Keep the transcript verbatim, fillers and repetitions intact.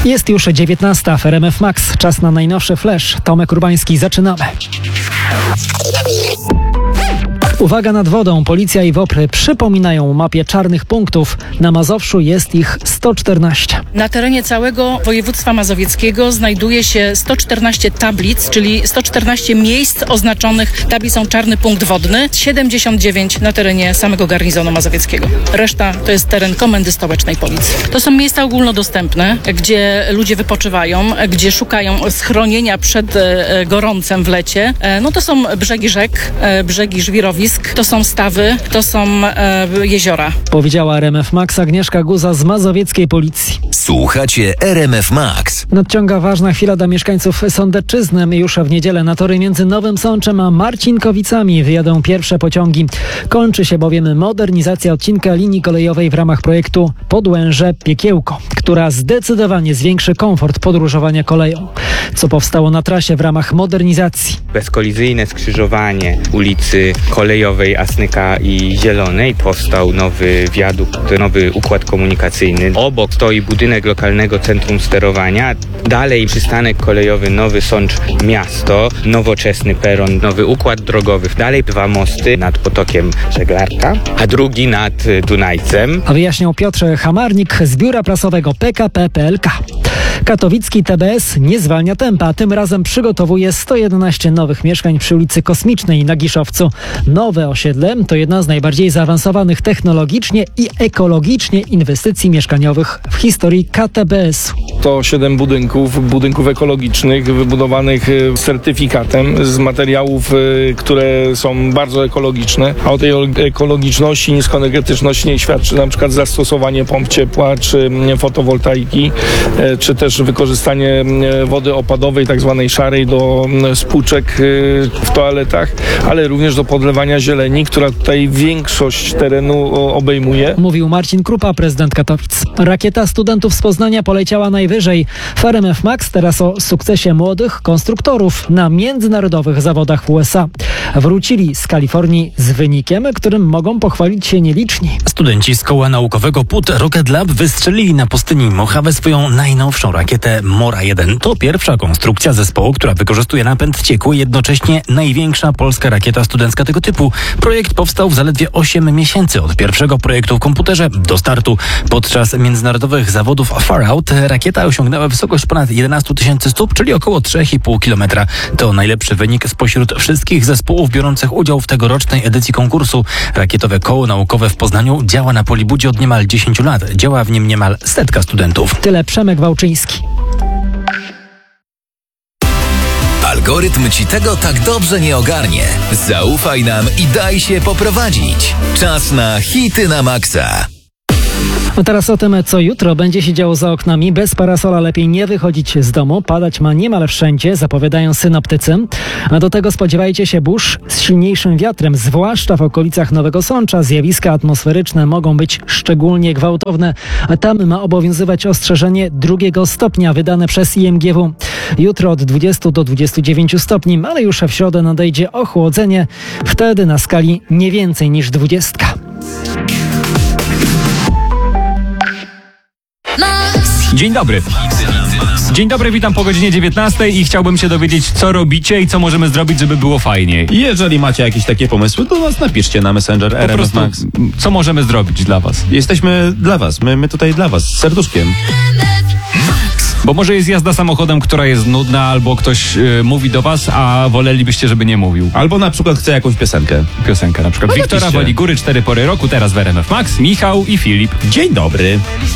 Jest już dziewiętnasta w R M F Max. Czas na najnowszy flash. Tomek Urbański, zaczynamy. Uwaga nad wodą. Policja i WOPR przypominają o mapie czarnych punktów. Na Mazowszu jest ich sto czternaście. Na terenie całego województwa mazowieckiego znajduje się sto czternaście tablic, czyli sto czternaście miejsc oznaczonych tablicą czarny punkt wodny, siedemdziesiąt dziewięć na terenie samego garnizonu mazowieckiego. Reszta to jest teren Komendy Stołecznej Policji. To są miejsca ogólnodostępne, gdzie ludzie wypoczywają, gdzie szukają schronienia przed e, gorącem w lecie. E, no to są brzegi rzek, e, brzegi żwirowisk, to są stawy, to są e, jeziora. Powiedziała R M F Max Agnieszka Guza z mazowieckiej policji. Słuchacie R M F Max. Nadciąga ważna chwila dla mieszkańców Sądecczyzny. Już w niedzielę na tory między Nowym Sączem a Marcinkowicami wyjadą pierwsze pociągi. Kończy się bowiem modernizacja odcinka linii kolejowej w ramach projektu Podłęże-Piekiełko, która zdecydowanie zwiększy komfort podróżowania koleją. Co powstało na trasie w ramach modernizacji? Bezkolizyjne skrzyżowanie ulicy Kolejowej, Asnyka i Zielonej. Powstał nowy wiadukt, nowy układ komunikacyjny. Obok stoi budynek lokalnego centrum sterowania. Dalej przystanek kolejowy Nowy Sącz Miasto, nowoczesny peron, nowy układ drogowy. Dalej dwa mosty nad potokiem Żeglarka, a drugi nad Dunajcem. A wyjaśniał Piotr Hamarnik z biura prasowego P K P P L K. Katowicki T B S nie zwalnia tempa. Tym razem przygotowuje sto jedenaście nowych mieszkań przy ulicy Kosmicznej na Giszowcu. Nowe osiedle to jedna z najbardziej zaawansowanych technologicznie i ekologicznie inwestycji mieszkaniowych w historii K T B S. To siedem budynków, budynków ekologicznych, wybudowanych z certyfikatem, z materiałów, które są bardzo ekologiczne, a o tej ekologiczności, niskoenergetyczności nie świadczy na przykład zastosowanie pomp ciepła, czy fotowoltaiki, czy też wykorzystanie wody opadowej, tak zwanej szarej, do spłuczek w toaletach, ale również do podlewania zieleni, która tutaj większość terenu obejmuje. Mówił Marcin Krupa, prezydent Katowic. Rakieta studentów z Poznania poleciała najwyżej. W R M F Max teraz o sukcesie młodych konstruktorów na międzynarodowych zawodach w U S A. Wrócili z Kalifornii z wynikiem, którym mogą pochwalić się nieliczni. Studenci z koła naukowego P U T Rocket Lab wystrzelili na pustyni Mojave swoją najnowszą rakietę Mora jeden. To pierwsza konstrukcja zespołu, która wykorzystuje napęd ciekły, jednocześnie największa polska rakieta studencka tego typu. Projekt powstał w zaledwie osiem miesięcy od pierwszego projektu w komputerze do startu. Podczas międzynarodowych zawodów Far Out rakieta osiągnęła wysokość ponad jedenaście tysięcy stóp, czyli około trzy i pół kilometra. To najlepszy wynik spośród wszystkich zespołów biorących udział w tegorocznej edycji konkursu. Rakietowe koło naukowe w Poznaniu działa na Polibudzie od niemal dziesięciu lat. Działa w nim niemal setka studentów. Tyle Przemek Wałczyński. Algorytm ci tego tak dobrze nie ogarnie. Zaufaj nam i daj się poprowadzić. Czas na hity na maksa. A teraz o tym, co jutro będzie się działo za oknami. Bez parasola lepiej nie wychodzić z domu. Padać ma niemal wszędzie, zapowiadają synoptycy. A do tego spodziewajcie się burz z silniejszym wiatrem, zwłaszcza w okolicach Nowego Sącza. Zjawiska atmosferyczne mogą być szczególnie gwałtowne. A tam ma obowiązywać ostrzeżenie drugiego stopnia wydane przez I M G W. Jutro od dwudziestu do dwudziestu dziewięciu stopni, ale już w środę nadejdzie ochłodzenie. Wtedy na skali nie więcej niż dwudziestka. Dzień dobry. Dzień dobry, witam po godzinie dziewiętnastej i chciałbym się dowiedzieć, co robicie i co możemy zrobić, żeby było fajniej. Jeżeli macie jakieś takie pomysły, to nas napiszcie na Messenger R M F Max. Co możemy zrobić dla was? Jesteśmy dla was, my, my tutaj dla was, z serduszkiem. Bo może jest jazda samochodem, która jest nudna, albo ktoś y, mówi do was, a wolelibyście, żeby nie mówił. Albo na przykład chce jakąś piosenkę. Piosenkę na przykład. No Wiktora napiszcie. Woli Góry, cztery pory roku, teraz w R M F Max, Michał i Filip. Dzień dobry.